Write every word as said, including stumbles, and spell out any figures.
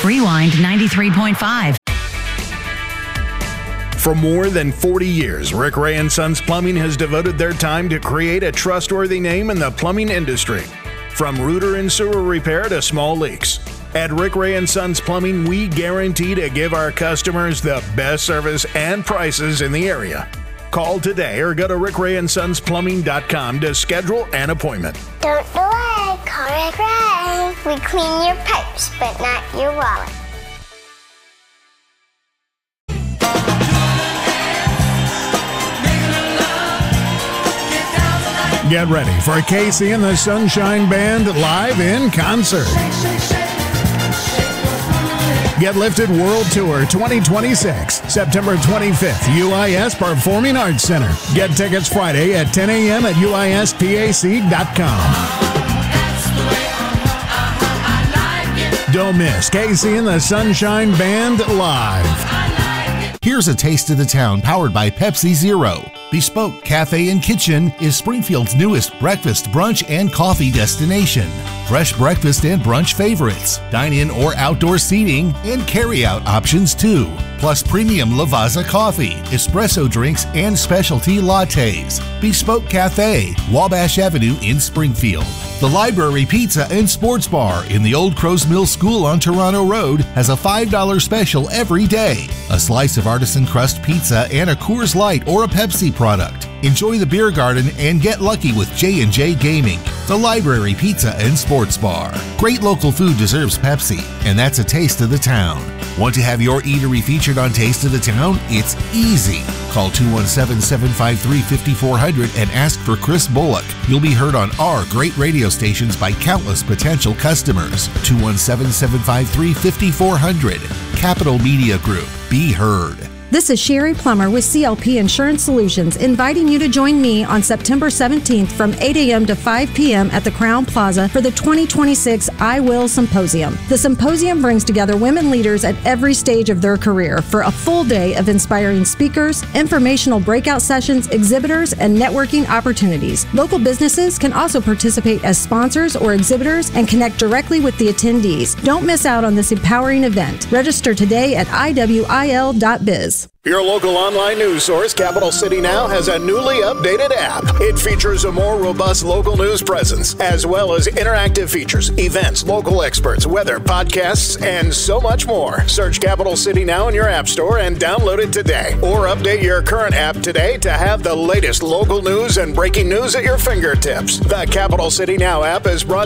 Rewind ninety-three point five. For more than forty years, Rick Ray and Sons Plumbing has devoted their time to create a trustworthy name in the plumbing industry. From rooter and sewer repair to small leaks. At Rick Ray and Sons Plumbing, we guarantee to give our customers the best service and prices in the area. Call today or go to rick ray and sons plumbing dot com to schedule an appointment. Don't delay, call Rick Ray. We clean your pipes, but not your wallet. Get ready for K C and the Sunshine Band live in concert. Get Lifted World Tour twenty twenty-six, September twenty-fifth, U I S Performing Arts Center. Get tickets Friday at ten a.m. at U I S P A C dot com. Don't miss K C and the Sunshine Band live. Here's a taste of the town powered by Pepsi Zero. Bespoke Cafe and Kitchen is Springfield's newest breakfast, brunch, and coffee destination. Fresh breakfast and brunch favorites, dine-in or outdoor seating, and carry-out options too. Plus premium Lavazza coffee, espresso drinks, and specialty lattes. Bespoke Cafe, Wabash Avenue in Springfield. The Library Pizza and Sports Bar in the Old Crows Mill School on Toronto Road has a five dollars special every day. A slice of artisan crust pizza and a Coors Light or a Pepsi product. Enjoy the beer garden and get lucky with J and J Gaming. The Library Pizza and Sports Bar. Great local food deserves Pepsi, and that's a taste of the town. Want to have your eatery featured on Taste of the Town? It's easy. Call two one seven, seven five three, five four zero zero and ask for Chris Bullock. You'll be heard on our great radio stations by countless potential customers. two one seven, seven five three, five four zero zero. Capital Media Group. Be heard. This is Sherry Plummer with C L P Insurance Solutions, inviting you to join me on September seventeenth from eight a.m. to five p.m. at the Crown Plaza for the twenty twenty-six I Will Symposium. The symposium brings together women leaders at every stage of their career for a full day of inspiring speakers, informational breakout sessions, exhibitors, and networking opportunities. Local businesses can also participate as sponsors or exhibitors and connect directly with the attendees. Don't miss out on this empowering event. Register today at I W I L dot biz. Your local online news source, Capital City Now, has a newly updated app. It features a more robust local news presence, as well as interactive features, events, local experts, weather, podcasts, and so much more. Search Capital City Now in your app store and download it today. Or update your current app today to have the latest local news and breaking news at your fingertips. The Capital City Now app is brought